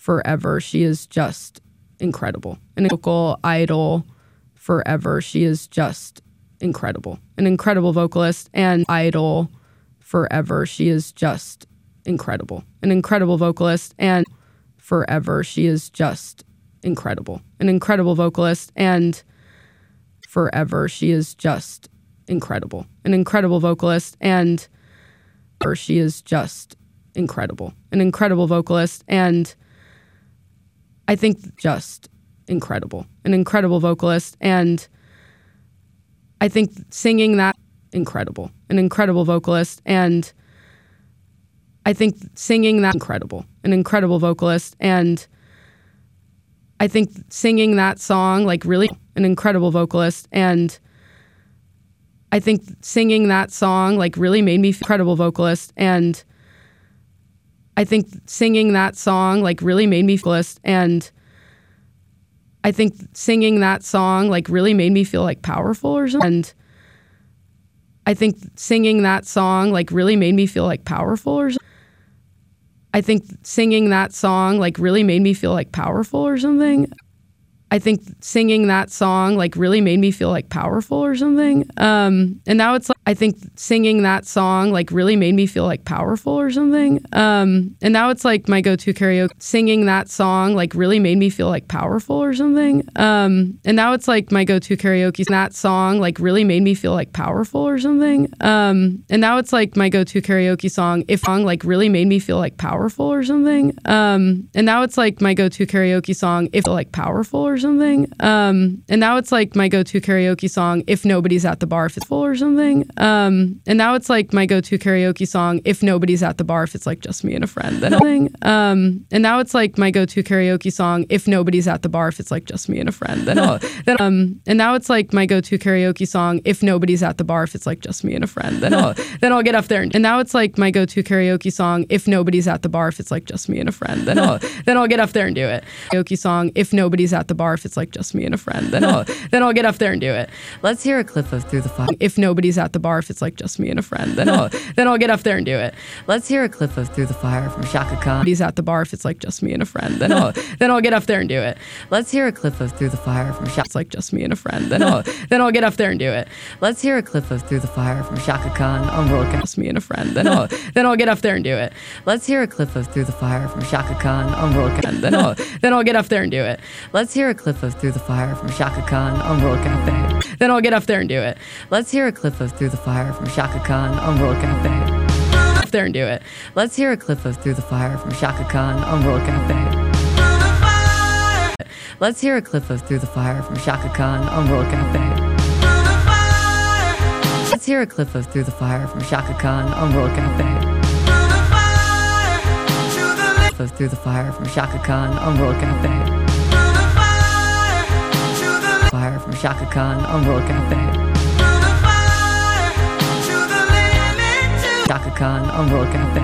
forever. She is just incredible. An vocal idol forever. She is just incredible. An incredible vocalist and idol forever. She is just incredible. An incredible vocalist and forever. She is just incredible. An incredible vocalist and forever. She is just incredible. An incredible vocalist and she is just incredible. An incredible vocalist and I think just incredible. An incredible vocalist and I think singing that incredible. An incredible vocalist and I think singing that incredible. An incredible vocalist and I think singing that song like really an incredible vocalist and I think singing that song like really made me feel incredible vocalist and I think singing that song like really made me feel and I think singing that song like really made me feel like powerful or something. And I think singing that song like really made me feel like powerful or something. I think singing that song like really made me feel like powerful or something. I think singing that song like really made me feel like powerful or something. And now it's like, I think singing that song like really made me feel like powerful or something. And now it's like my go-to karaoke. Singing that song like really made me feel like powerful or something. And now it's like my go-to karaoke. That song like really made me feel like powerful or something. And now it's like my go-to karaoke song. If song like really made me feel like powerful or something. And now it's like my go-to karaoke song. If like powerful or something. And now it's like my go-to karaoke song. If nobody's at the bar, if it's full or something. And now it's like my go-to karaoke song. If nobody's at the bar, if it's like just me and a friend, then and now it's like my go-to karaoke song. If nobody's at the bar, if it's like just me and a friend, then and now it's like my go-to karaoke song. If nobody's at the bar, if it's like just me and a friend, then I'll get up there. And now it's like my go-to karaoke song. If nobody's at the bar, if it's like just me and a friend, then I'll get up there and do it. Karaoke song. If nobody's at the bar, if it's like just me and a friend, then I'll get up there and do it. Let's hear a clip of Through the Fire. If nobody's at the bar, if it's like just me and a friend, then I'll get up there and do it. Let's hear a clip of Through the Fire from Chaka Khan. He's at the bar, if it's like just me and a friend, then I'll get up there and do it. Let's hear a clip of Through the Fire from Chaka. It's like just me and a friend, then I'll get up there and do it. Let's hear a clip of Through the Fire from Chaka Khan on World Cup. Just me and a friend, then I'll get up there and do it. Let's hear a clip of Through the Fire from Chaka Khan on World Cup. Then I'll get up there and do it. Let's hear a clip of Through the Fire from Chaka Khan on World Cafe. Then I'll get up there and do it. Let's hear a clip of Through the Fire from Chaka Khan on World Cafe. Up there and do it. Let's hear a clip of Through the Fire from Chaka Khan on World Cafe. Let's hear a clip of Through the Fire from Chaka Khan on World Cafe. Let's hear a clip of Through the Fire from Chaka Khan on World Cafe. Through the Fire from Chaka Khan on World Cafe. Fire from Chaka Khan on World Cafe. Chaka Khan on World Cafe.